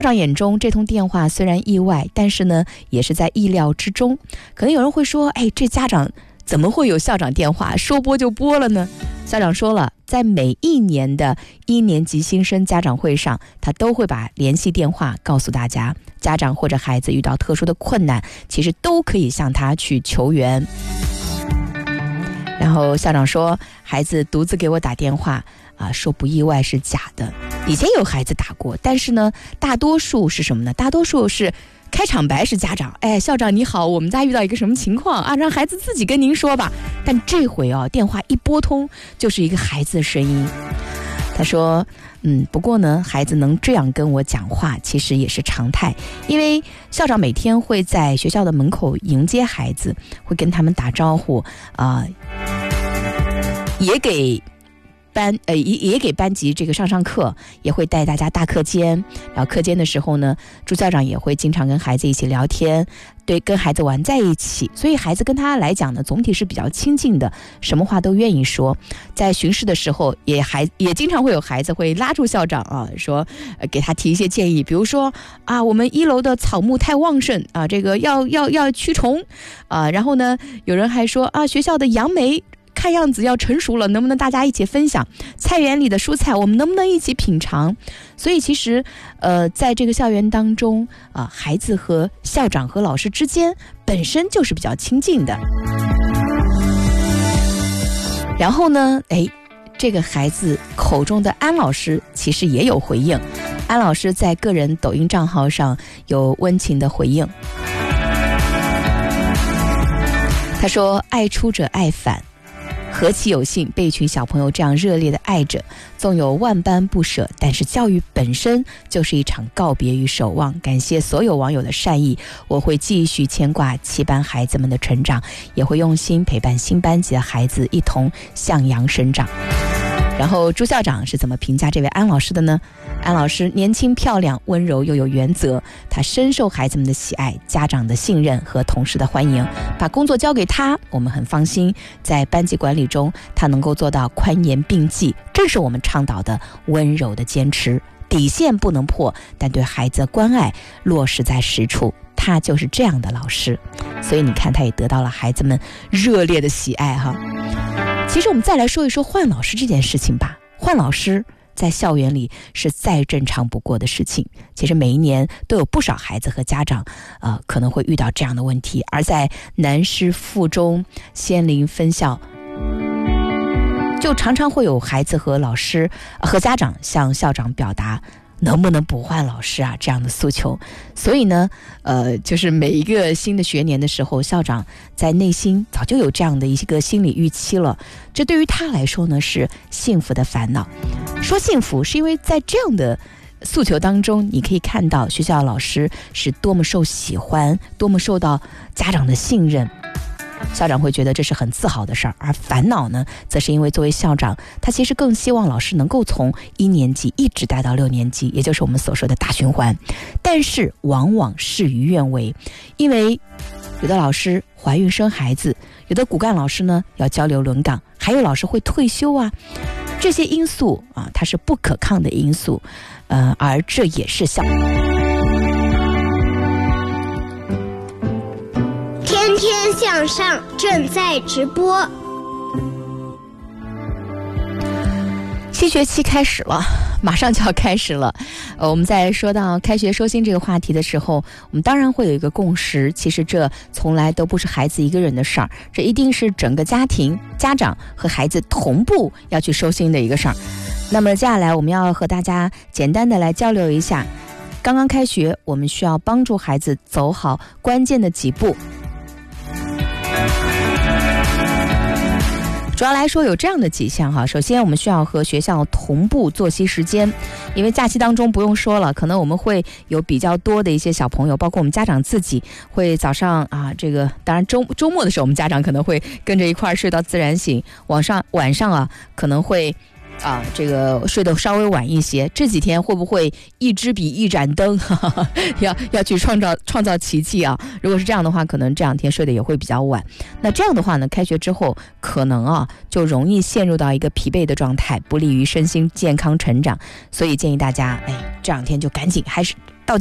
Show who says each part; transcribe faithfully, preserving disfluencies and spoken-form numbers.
Speaker 1: 长眼中这通电话虽然意外，但是呢也是在意料之中。可能有人会说，哎，这家长怎么会有校长电话，说拨就拨了呢？校长说了，在每一年的一年级新生家长会上，他都会把联系电话告诉大家，家长或者孩子遇到特殊的困难，其实都可以向他去求援。然后校长说，孩子独自给我打电话啊，说不意外是假的。以前有孩子打过，但是呢，大多数是什么呢？大多数是开场白是家长，哎，校长你好，我们家遇到一个什么情况啊，让孩子自己跟您说吧。但这回啊，电话一拨通，就是一个孩子的声音。他说，嗯，不过呢，孩子能这样跟我讲话，其实也是常态，因为校长每天会在学校的门口迎接孩子，会跟他们打招呼啊、呃，也给。班呃也也给班级这个上上课，也会带大家大课间，然后课间的时候呢，朱校长也会经常跟孩子一起聊天，对，跟孩子玩在一起，所以孩子跟他来讲呢，总体是比较亲近的，什么话都愿意说。在巡视的时候，也还也经常会有孩子会拉住校长啊，说、呃、给他提一些建议，比如说啊，我们一楼的草木太旺盛啊，这个要要要驱虫啊，然后呢，有人还说啊，学校的杨梅看样子要成熟了，能不能大家一起分享？菜园里的蔬菜，我们能不能一起品尝？所以其实，呃，在这个校园当中啊、呃，孩子和校长和老师之间本身就是比较亲近的。然后呢，哎，这个孩子口中的安老师其实也有回应。安老师在个人抖音账号上有温情的回应，他说：“爱出者爱返。”何其有幸被一群小朋友这样热烈的爱着，纵有万般不舍，但是教育本身就是一场告别与守望。感谢所有网友的善意，我会继续牵挂期班孩子们的成长，也会用心陪伴新班级的孩子一同向阳生长。然后朱校长是怎么评价这位安老师的呢？安老师年轻漂亮，温柔又有原则，他深受孩子们的喜爱，家长的信任和同事的欢迎。把工作交给他，我们很放心。在班级管理中，他能够做到宽严并济，正是我们倡导的温柔的坚持。底线不能破，但对孩子的关爱落实在实处。他就是这样的老师，所以你看，他也得到了孩子们热烈的喜爱哈。其实我们再来说一说换老师这件事情吧。换老师在校园里是再正常不过的事情。其实每一年都有不少孩子和家长呃，可能会遇到这样的问题。而在南师附中仙林分校，就常常会有孩子和老师和家长向校长表达能不能不换老师啊这样的诉求。所以呢呃，就是每一个新的学年的时候，校长在内心早就有这样的一个心理预期了。这对于他来说呢是幸福的烦恼。说幸福是因为在这样的诉求当中，你可以看到学校的老师是多么受喜欢，多么受到家长的信任。校长会觉得这是很自豪的事儿，而烦恼呢，则是因为作为校长，他其实更希望老师能够从一年级一直带到六年级，也就是我们所说的大循环。但是往往事与愿违，因为有的老师怀孕生孩子，有的骨干老师呢要交流轮岗，还有老师会退休啊，这些因素啊，它是不可抗的因素，呃，而这也是校。
Speaker 2: 天天向上正在直播。
Speaker 1: 新学期开始了，马上就要开始了。呃，我们在说到开学收心这个话题的时候，我们当然会有一个共识，其实这从来都不是孩子一个人的事儿，这一定是整个家庭、家长和孩子同步要去收心的一个事儿。那么接下来我们要和大家简单的来交流一下，刚刚开学，我们需要帮助孩子走好关键的几步。主要来说有这样的几项哈，首先我们需要和学校同步作息时间，因为假期当中不用说了，可能我们会有比较多的一些小朋友，包括我们家长自己会早上啊，这个当然周周末的时候，我们家长可能会跟着一块睡到自然醒，晚上晚上啊可能会。啊，这个睡得稍微晚一些，这几天会不会一支笔一盏灯，哈哈，要要去创造创造奇迹啊？如果是这样的话，可能这两天睡得也会比较晚。那这样的话呢，开学之后可能啊就容易陷入到一个疲惫的状态，不利于身心健康成长。所以建议大家，哎，这两天就赶紧，还是